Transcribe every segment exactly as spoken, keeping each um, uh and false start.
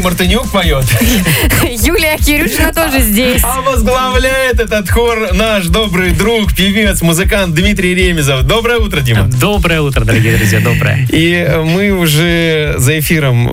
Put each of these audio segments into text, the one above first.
Мартынюк поет. Юлия Кирюшина тоже здесь. А возглавляет этот хор наш добрый друг, певец, музыкант Дмитрий Ремезов. Доброе утро, Дима. Доброе утро, дорогие друзья, доброе. И мы уже за эфиром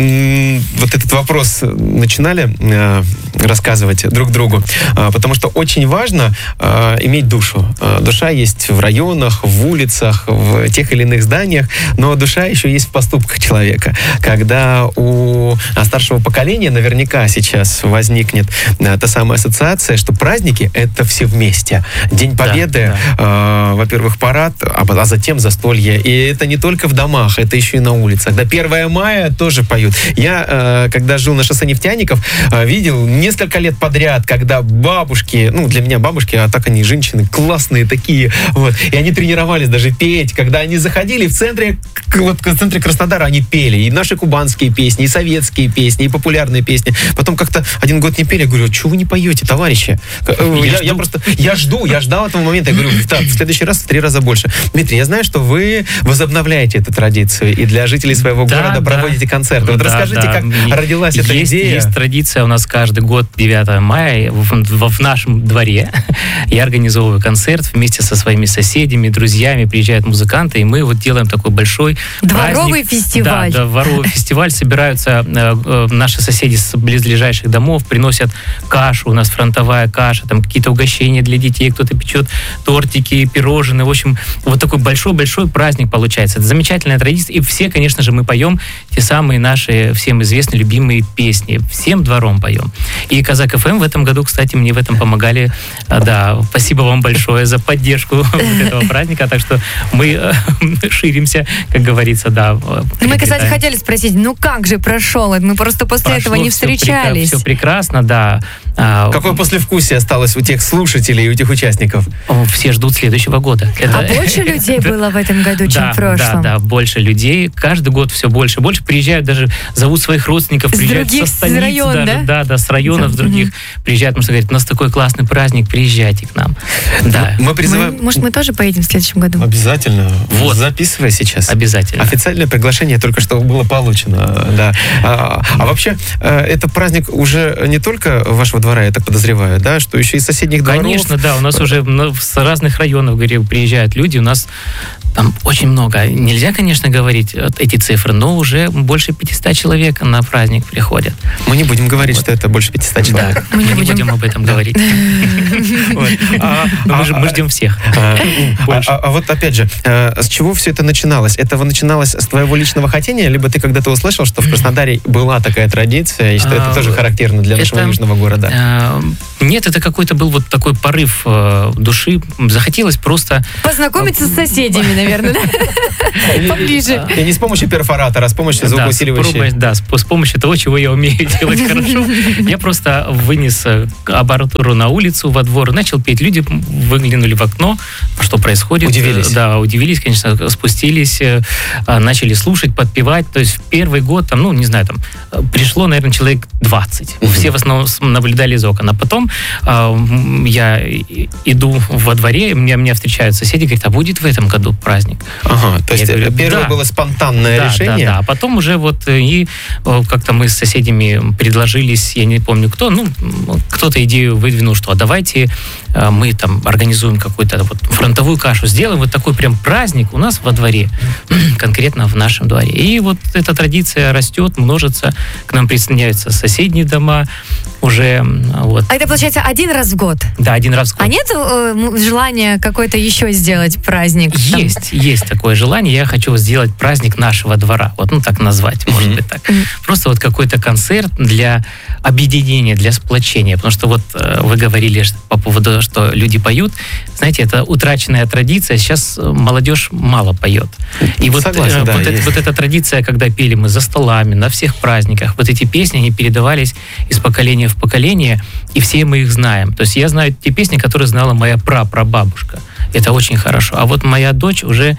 вот этот вопрос начинали рассказывать друг другу, потому что очень важно иметь душу. Душа есть в районах, в улицах, в тех или иных зданиях, но душа еще есть в поступках человека. Когда у старшего поколения наверняка сейчас возникнет а, та самая ассоциация, что праздники — это все вместе. День Победы, да, да. Э, во-первых, парад, а, а затем застолье. И это не только в домах, это еще и на улицах. Да, первое мая тоже поют. Я, э, когда жил на шоссе Нефтяников, э, видел несколько лет подряд, когда бабушки, ну, для меня бабушки, а так они женщины классные такие, вот, и они тренировались даже петь. Когда они заходили в центре, вот, в центре Краснодара, они пели и наши кубанские песни, и советские песни, и популярные песни. Потом как-то один год не пели. Я говорю, а чего вы не поете, товарищи? Я, я, я просто, я жду, я ждал этого момента. Я говорю, так, в следующий раз в три раза больше. Дмитрий, я знаю, что вы возобновляете эту традицию и для жителей своего да, города да. проводите концерты. Вот да, расскажите, да. как и, родилась есть, эта идея. Есть традиция у нас каждый год девятого мая в, в, в нашем дворе. Я организовываю концерт вместе со своими соседями, друзьями. Приезжают музыканты, и мы вот делаем такой большой дворовый праздник. фестиваль. Да, дворовый фестиваль. Собираются наши соседи с близлежащих домов, приносят кашу, у нас фронтовая каша, там какие-то угощения для детей, кто-то печет тортики, пирожные, в общем, вот такой большой-большой праздник получается. Это замечательная традиция, и все, конечно же, мы поем те самые наши всем известные, любимые песни, всем двором поем. И Казак эф эм в этом году, кстати, мне в этом помогали, да, спасибо вам большое за поддержку вот этого праздника, так что мы ширимся, как говорится, да. Мы, кстати, хотели спросить, ну как же прошел? Мы просто после Прошло этого не встречались. Все, все прекрасно, да. Какое послевкусие осталось у тех слушателей и у тех участников? Все ждут следующего года. Это... А больше людей было в этом году, чем да, в прошлом? Да, да, больше людей. Каждый год все больше. Больше приезжают, даже зовут своих родственников, с приезжают других, со столиц. район, даже, да? да, да, с районов да. других. Mm-hmm. Приезжают, потому что говорят, у нас такой классный праздник, приезжайте к нам. Да. Мы призываем... мы, может, мы тоже поедем в следующем году? Обязательно. Вот. Записывай сейчас. Обязательно. Официальное приглашение только что было получено. Да. А, а вообще, это праздник уже не только вашего двора, я так подозреваю, да, что еще и соседних дворов. Конечно, да, у нас уже с разных районов, говорю, приезжают люди, у нас там очень много. Нельзя, конечно, говорить эти цифры, но уже больше пятьсот человек на праздник приходят. Мы не будем говорить, вот. что это больше пятьсот человек. Да, мы не будем об этом говорить. Мы ждем всех. А вот опять же, с чего все это начиналось? Это начиналось с твоего личного хотения, либо ты когда-то услышал, что в Краснодаре была такая традиция, и что это тоже характерно для нашего южного города? Нет, это какой-то был вот такой порыв души. Захотелось просто... Познакомиться с соседями, наверное, да? Поближе. И не с помощью перфоратора, а с помощью звукоусиливающей. Да, с помощью того, чего я умею делать хорошо. Я просто вынес аппаратуру на улицу, во двор, начал петь. Люди выглянули в окно, что происходит. Удивились. Да, удивились, конечно, спустились, начали слушать, подпевать. То есть в первый год, там, ну, не знаю, там, пришло, наверное, человек двадцать. Uh-huh. Все в основном наблюдали из окон. А потом э, я иду во дворе, меня, меня встречают соседи, говорят, а будет в этом году праздник? Ага, то есть говорю, первое да. было спонтанное да, решение? Да, да, а потом уже вот и как-то мы с соседями предложились, я не помню кто, ну, кто-то идею выдвинул, что а давайте мы там организуем какую-то вот фронтовую кашу, сделаем вот такой прям праздник у нас во дворе, конкретно в нашем дворе. И вот эта традиция растет, множится, к нам присоединяются соседние дома уже. Вот. А это получается один раз в год? Да, один раз в год. А нет э, желания какой-то еще сделать праздник? Есть, там? Есть такое желание. Я хочу сделать праздник нашего двора. Вот, ну, так назвать, mm-hmm. может быть так. Mm-hmm. Просто вот какой-то концерт для объединения, для сплочения. Потому что вот э, вы говорили по поводу, что люди поют. Знаете, это утраченная традиция. Сейчас молодежь мало поет. И вот, Согласен, э, да, вот, это, вот эта традиция, когда пели мы за столами, на всех праздниках, вот эти песни, они передавались из поколения в поколение, и все мы их знаем. То есть я знаю те песни, которые знала моя прапрабабушка. Это очень хорошо. А вот моя дочь уже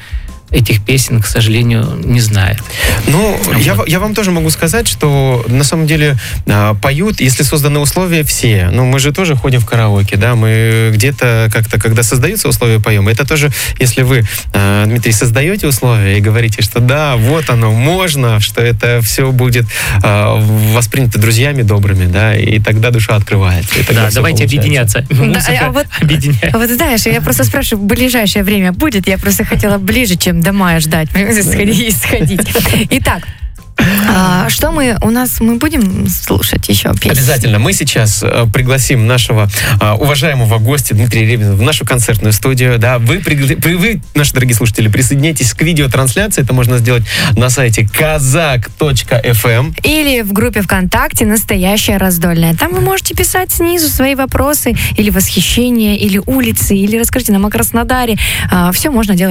этих песен, к сожалению, не знает. Ну, я, я вам тоже могу сказать, что на самом деле а, поют, если созданы условия, все. Ну, мы же тоже ходим в караоке, да, мы где-то как-то, когда создаются условия, поем. Это тоже, если вы, а, Дмитрий, создаете условия и говорите, что да, вот оно, можно, что это все будет а, воспринято друзьями добрыми, да, и тогда душа открывается. И тогда Да, давайте получается. объединяться. Да, Музыка а вот, объединяет. вот знаешь, я просто спрашиваю, в ближайшее время будет? Я просто хотела ближе, чем до мая ждать, сходить, сходить. Итак, а, что мы у нас мы будем слушать еще песни? Обязательно. Мы сейчас э, пригласим нашего э, уважаемого гостя Дмитрия Ревина в нашу концертную студию. Да, вы, пригла... вы, наши дорогие слушатели, присоединяйтесь к видеотрансляции. Это можно сделать на сайте казак точка эф эм. Или в группе ВКонтакте «Настоящая раздольная». Там вы можете писать снизу свои вопросы или восхищения, или улицы, или расскажите нам о Краснодаре. А, все можно делать